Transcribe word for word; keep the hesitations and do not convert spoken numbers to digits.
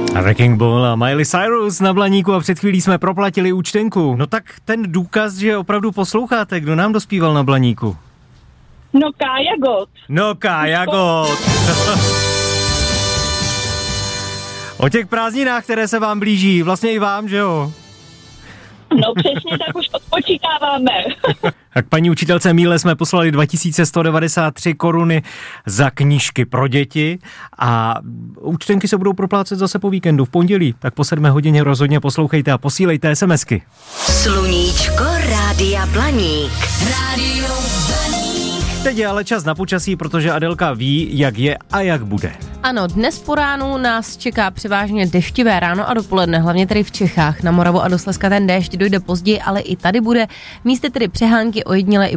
A Wrecking Ball a Miley Cyrus na Blaníku a před chvílí jsme proplatili účtenku. No tak ten důkaz, že opravdu posloucháte, kdo nám dospíval na Blaníku? No Kája Gott. No Kája Gott. O těch prázdninách, které se vám blíží, vlastně i vám, že jo? No přesně, tak už odpočítáváme. Tak paní učitelce Míle jsme poslali dva tisíce sto devadesát tři koruny za knížky pro děti a účtenky se budou proplácet zase po víkendu v pondělí, tak po sedmé hodině rozhodně poslouchejte a posílejte SMSky. Sluníčko Rádia Blaník. Rádio Blaník. Teď je ale čas na počasí, protože Adelka ví, jak je a jak bude. Ano, dnes po ránu nás čeká převážně deštivé ráno a dopoledne, hlavně tady v Čechách. Na Moravu a do Slezska ten déšť dojde později, ale i tady bude. Místy tedy přehánky, ojediněle i